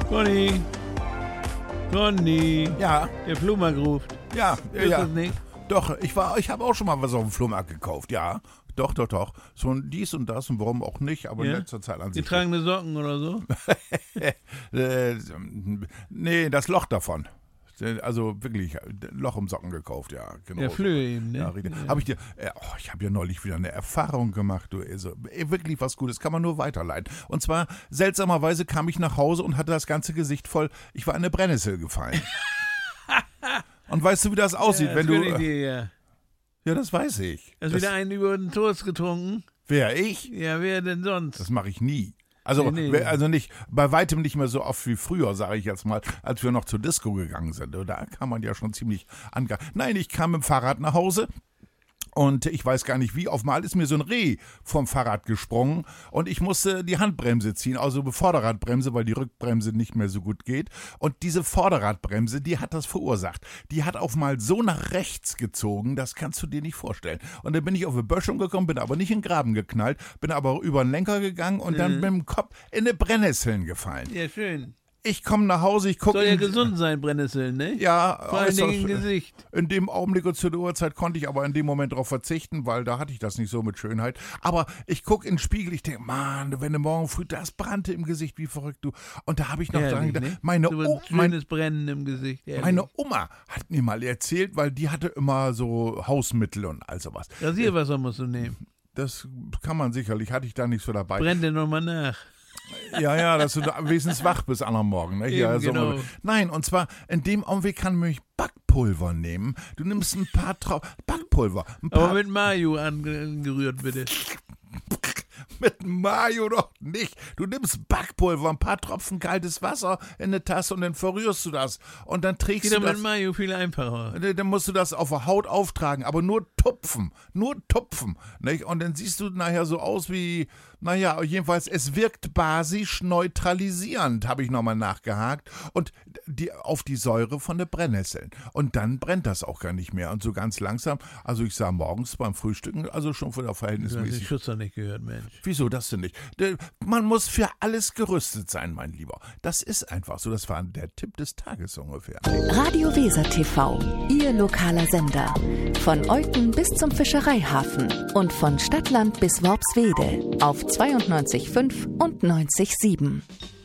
Conny, Ja, der Flohmarkt ruft. ja, Ist ja. das nicht? Doch, ich habe auch schon mal was auf dem Flohmarkt gekauft, ja. Doch. So ein dies und das und warum auch nicht, aber in Ja? letzter Zeit an sich. Getragene Socken oder so? Nee, das Loch davon. Also wirklich, Loch im Socken gekauft, ja, genau. Der Flöhe eben, ne? Ja, richtig. Ich habe ja neulich wieder eine Erfahrung gemacht, du, also, wirklich was Gutes, kann man nur weiterleiten. Und zwar, seltsamerweise kam ich nach Hause und hatte das ganze Gesicht voll, ich war in eine Brennnessel gefallen. Und weißt du, wie das aussieht, wenn du... Ja. Ja, das weiß ich. Hast wieder einen über den Toast getrunken? Wer, ich? Ja, wer denn sonst? Das mache ich nie. Also, Nee. also nicht, bei weitem nicht mehr so oft wie früher, sage ich jetzt mal, als wir noch zur Disco gegangen sind. Da kam man ja schon ziemlich Nein, ich kam mit dem Fahrrad nach Hause. Und ich weiß gar nicht wie, auf einmal ist mir so ein Reh vom Fahrrad gesprungen und ich musste die Handbremse ziehen, also Vorderradbremse, weil die Rückbremse nicht mehr so gut geht. Und diese Vorderradbremse, die hat das verursacht. Die hat auf einmal so nach rechts gezogen, das kannst du dir nicht vorstellen. Und dann bin ich auf eine Böschung gekommen, bin aber nicht in den Graben geknallt, bin aber über den Lenker gegangen und dann mit dem Kopf in eine Brennnesseln gefallen. Ja, schön. Ich komme nach Hause, ich gucke... Soll ja gesund sein, Brennnesseln, ne? Ja, Vor allen Dingen im äußerst- Gesicht. In dem Augenblick und zu der Uhrzeit konnte ich aber in dem Moment darauf verzichten, weil da hatte ich das nicht so mit Schönheit. Aber ich gucke in den Spiegel, ich denke, Mann, wenn du morgen früh, das brannte im Gesicht wie verrückt, du. Und da habe ich noch dran Ehrlich, gedacht, ne? So ein schönes Brennen im Gesicht. Ehrlich. meine Oma hat mir mal erzählt, weil die hatte immer so Hausmittel und all sowas. Rasierwasser musst du nehmen. Das kann man sicherlich, hatte ich da nichts so dabei. Brennt dir nochmal nach. Ja, dass du da wenigstens wach bist am Morgen. Ne? Ja, Eben, so genau. Nein, und zwar in dem Augenblick kann man Backpulver nehmen. Du nimmst ein paar Backpulver. Ein paar Aber mit Mayo angerührt, bitte. Mit Mayo doch nicht. Du nimmst Backpulver, ein paar Tropfen kaltes Wasser in eine Tasse und dann verrührst du das. Und dann trägst Geht du doch das. mit Mayo viel einfacher. Dann musst du das auf der Haut auftragen, aber nur tupfen. Nicht? Und dann siehst du nachher so aus wie, naja, jedenfalls, es wirkt basisch neutralisierend, habe ich nochmal nachgehakt. Und auf die Säure von der Brennnesseln. Und dann brennt das auch gar nicht mehr. Und so ganz langsam, also ich sah morgens beim Frühstücken, also schon wieder Du hast den verhältnismäßig. Schützer nicht gehört, Mensch. Wieso das denn nicht? Man muss für alles gerüstet sein, mein Lieber. Das ist einfach so. Das war der Tipp des Tages ungefähr. Radio Weser TV, Ihr lokaler Sender. Von Olten bis zum Fischereihafen und von Stadtland bis Worpswede auf 92,5 und 90,7.